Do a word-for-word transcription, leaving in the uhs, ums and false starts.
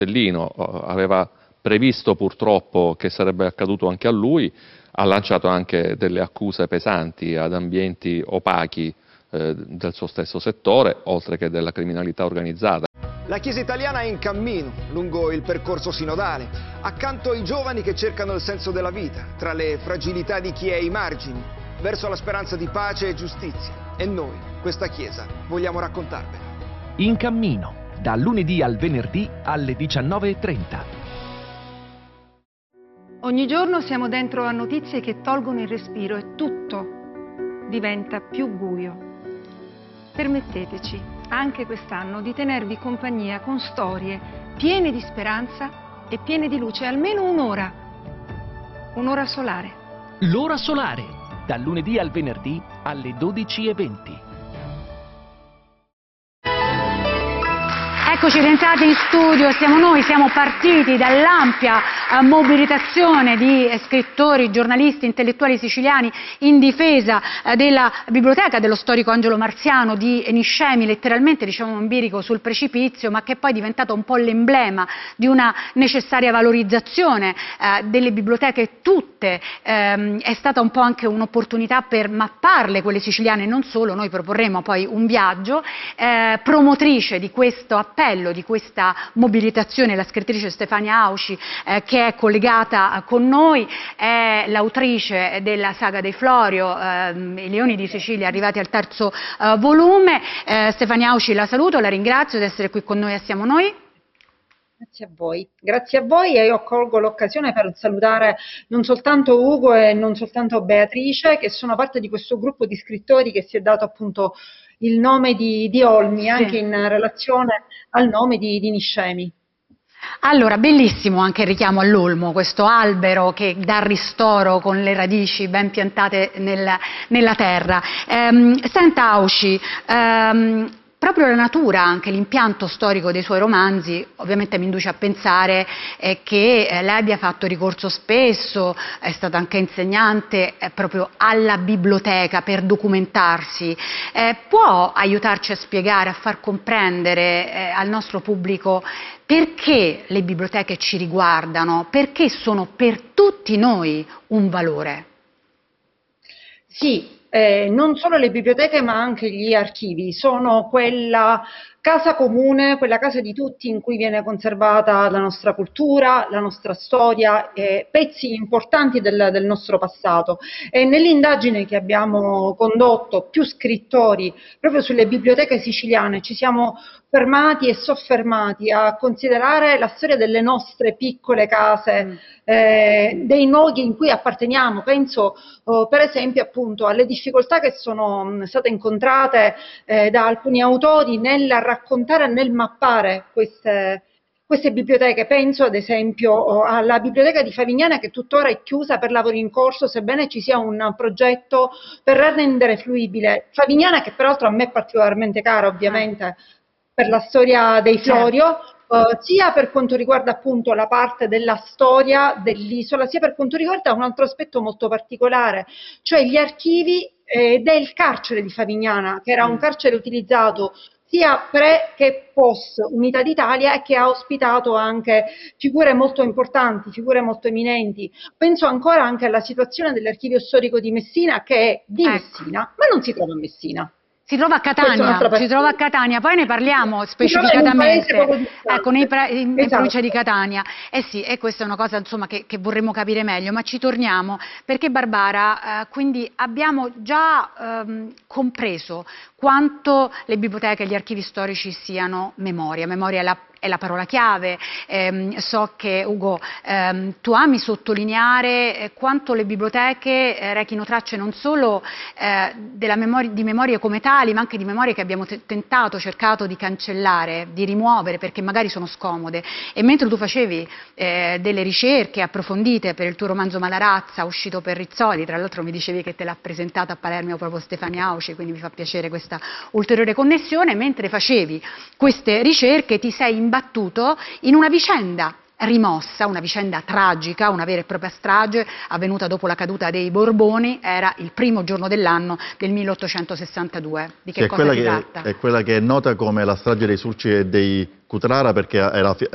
Borsellino aveva previsto purtroppo che sarebbe accaduto anche a lui, ha lanciato anche delle accuse pesanti ad ambienti opachi eh, del suo stesso settore, oltre che della criminalità organizzata. La Chiesa italiana è in cammino lungo il percorso sinodale, accanto ai giovani che cercano il senso della vita, tra le fragilità di chi è ai margini, verso la speranza di pace e giustizia. E noi, questa Chiesa, vogliamo raccontarvela. In cammino, dal lunedì al venerdì alle diciannove e trenta. Ogni giorno siamo dentro a notizie che tolgono il respiro e tutto diventa più buio. Permetteteci, anche quest'anno, di tenervi compagnia con storie piene di speranza e piene di luce, almeno un'ora. Un'ora solare. L'ora solare, dal lunedì al venerdì alle dodici e venti. Eccoci rientrati in studio, siamo noi, siamo partiti dall'ampia eh, mobilitazione di eh, scrittori, giornalisti, intellettuali siciliani in difesa eh, della biblioteca dello storico Angelo Marziano di Niscemi, letteralmente diciamo un birico sul precipizio, ma che poi è diventato un po' l'emblema di una necessaria valorizzazione eh, delle biblioteche tutte, ehm, è stata un po' anche un'opportunità per mapparle, quelle siciliane, non solo. Noi proporremo poi un viaggio, eh, promotrice di questo appello, di questa mobilitazione, la scrittrice Stefania Auci, eh, che è collegata con noi, è l'autrice della saga dei Florio, eh, i Leoni di Sicilia, arrivati al terzo eh, volume. Eh, Stefania Auci, la saluto, la ringrazio di essere qui con noi a Siamo Noi. Grazie a voi, grazie a voi, e io colgo l'occasione per salutare non soltanto Ugo e non soltanto Beatrice, che sono parte di questo gruppo di scrittori che si è dato appunto il nome di, di Olmi, sì, anche in relazione al nome di, di Niscemi. Allora, bellissimo anche il richiamo all'olmo, questo albero che dà ristoro con le radici ben piantate nel, nella terra. Ehm, senta Auci, ehm, proprio la natura, anche l'impianto storico dei suoi romanzi, ovviamente mi induce a pensare eh, che eh, lei abbia fatto ricorso spesso, è stata anche insegnante eh, proprio alla biblioteca per documentarsi. Eh, può aiutarci a spiegare, a far comprendere eh, al nostro pubblico perché le biblioteche ci riguardano, perché sono per tutti noi un valore? Sì. Eh, non solo le biblioteche ma anche gli archivi sono quella casa comune, quella casa di tutti in cui viene conservata la nostra cultura, la nostra storia, eh, pezzi importanti del, del nostro passato. E nell'indagine che abbiamo condotto, più scrittori, proprio sulle biblioteche siciliane, ci siamo fermati e soffermati a considerare la storia delle nostre piccole case, eh, dei luoghi in cui apparteniamo. Penso oh, per esempio appunto alle difficoltà che sono mh, state incontrate eh, da alcuni autori nel raccontare e nel mappare queste, queste biblioteche. Penso ad esempio oh, alla biblioteca di Favignana, che tuttora è chiusa per lavori in corso, sebbene ci sia un progetto per rendere fruibile Favignana, che peraltro a me è particolarmente cara ovviamente per la storia dei Florio, eh, sia per quanto riguarda appunto la parte della storia dell'isola, sia per quanto riguarda un altro aspetto molto particolare, cioè gli archivi eh, del carcere di Favignana, che era un carcere utilizzato sia pre che post Unità d'Italia e che ha ospitato anche figure molto importanti, figure molto eminenti. Penso ancora anche alla situazione dell'archivio storico di Messina, che è di ecco. Messina, ma non si trova a Messina. Si trova a Catania, si trova a Catania, poi ne parliamo specificatamente, ecco, nei in, esatto. in provincia di Catania. Eh sì, e questa è una cosa insomma che, che vorremmo capire meglio, ma ci torniamo, perché Barbara, eh, quindi abbiamo già ehm, compreso quanto le biblioteche e gli archivi storici siano memoria, memoria è la è la parola chiave. Eh, so che Ugo ehm, tu ami sottolineare eh, quanto le biblioteche eh, rechino tracce non solo eh, della memoria, di memorie come tali, ma anche di memorie che abbiamo tentato, cercato di cancellare, di rimuovere perché magari sono scomode. E mentre tu facevi eh, delle ricerche approfondite per il tuo romanzo Malarazza, uscito per Rizzoli, tra l'altro mi dicevi che te l'ha presentato a Palermo proprio Stefania Auci, quindi mi fa piacere questa ulteriore connessione, mentre facevi queste ricerche ti sei imbattuto in una vicenda rimossa, una vicenda tragica, una vera e propria strage avvenuta dopo la caduta dei Borboni, era il primo giorno dell'anno del milleottocentosessantadue. Di che sì, cosa si tratta? È quella che è nota come la strage dei Sulci e dei Cutrara, perché era